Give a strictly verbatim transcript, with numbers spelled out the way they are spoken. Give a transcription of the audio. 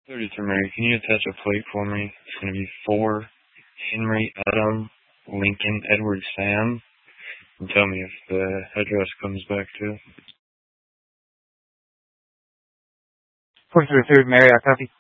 thirty-three Mary, can you attach a plate for me? It's going to be for Henry Adam Lincoln Edward Sam. And tell me if the address comes back too. forty-three Mary, I copy.